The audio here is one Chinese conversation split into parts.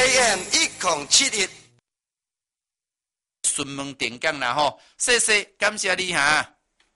AM 1071。 询问电讲啦吼，谢谢，感谢你哈。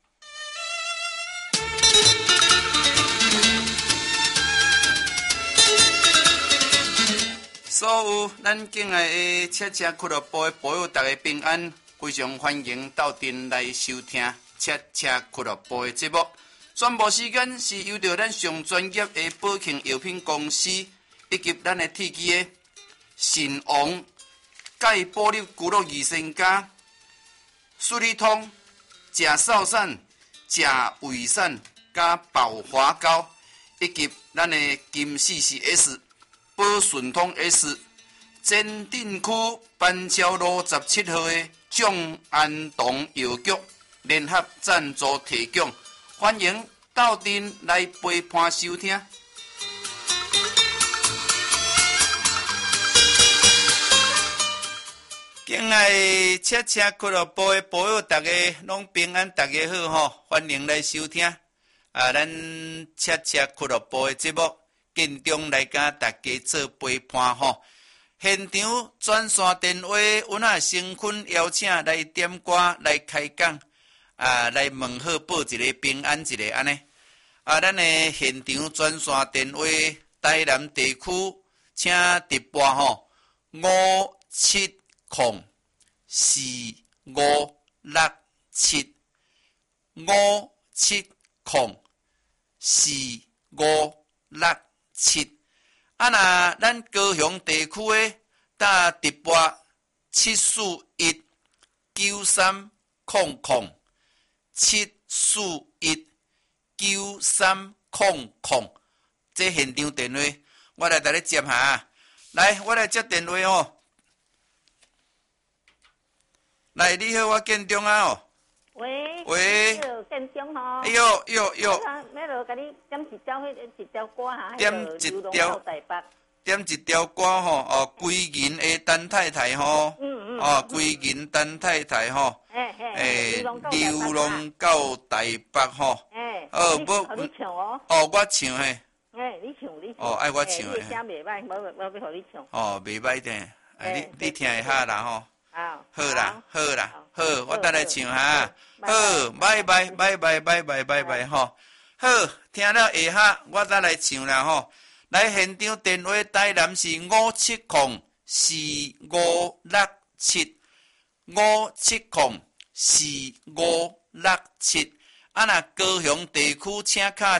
所有咱境内的车车俱乐部的朋友，大家平安，非常欢迎到店来收听车车俱乐部的节目。全部时间是由着咱上专业的保庆药品公司以及咱的铁机的神王钙保粒骨肉益生加、舒利通、钾少散、钾胃散加保华膏，以及咱的金44S。宝顺通 S 前镇区板桥路17号的众安堂药局联合赞助提供，欢迎到店来陪伴收听。敬爱的车车俱乐部的朋友，大家拢平安，大家好吼，欢迎来收听咱车车俱乐部的节目。建中来甲大家做陪伴吼，现场专线电话，阮啊成群邀请来点歌来开讲，来问好报一个平安一个安尼。咱的现场专线电话，台南地区请直拨吼5704567。若咱高雄地区的打直拨7419300，7419300，这现场电话，我来甲你接下。来，我来接电话哦。来，你好，我建中啊哦。喂， 建中吼。 哎呦。要甲你点一条歌哈， 点一条歌吼，归银的陈太太吼，归银陈太太吼，流浪到台北吼， 你唱哦， 我唱嘿， 你唱， 爱我唱嘿， 你声袂歹，无要互你唱， 袂歹的，你听会下啦吼，好啦，我等来唱哈，好，拜拜吼。好，听了下下，我再来唱啦吼。来现场电话台南是5704567，5704567。若高雄地区请卡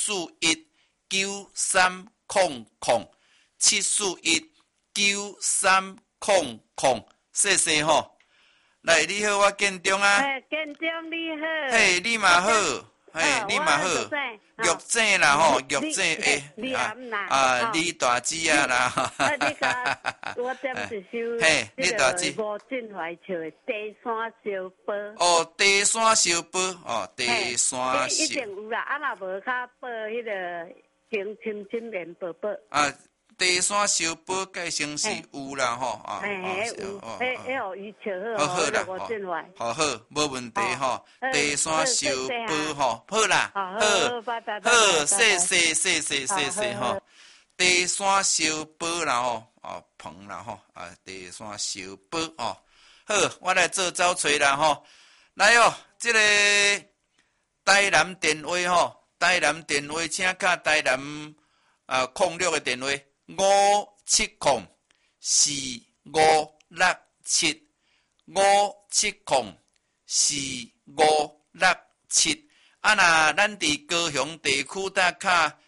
7419300，7419300，谢谢吼。来，你好，我建中啊。 建中你好。 嘿，你嘛好。你嘛好，玉井啦吼，玉井李大姊啊啦， 我点一首， 你大姊， 吴俊怀唱的《地山小宝》。 地山小宝，地山小。 一定有啦，若无较报迄个金青莲宝宝。 地山小宝计算是有啦吼， 有，伊唱好， 好啦， 吴俊怀。 好，无问题吼。地山小宝吼，好啦，好，谢谢吼。地山小宝啦吼，棚啦吼，地山小宝哦，好，我来做走找啦吼。来哦，这个台南电话吼，台南电话请卡台南06的电话。5704567，5704567。若咱伫高雄地区打卡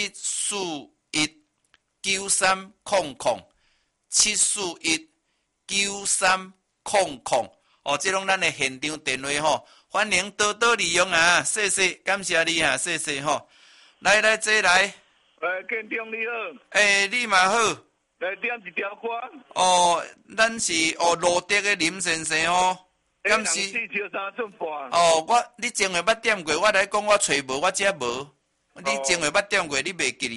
7419300，7419300。这拢咱的现场电话吼，欢迎多多利用啊！谢谢，感谢你啊，谢谢吼。来，坐来。 建中你好。 你嘛好。 来点一条歌。 咱是罗德的林先生哦。 敢是？4笑3寸半。 你前下捌点过，我来讲我找无，我遮无。你前下捌点过，你袂记哩。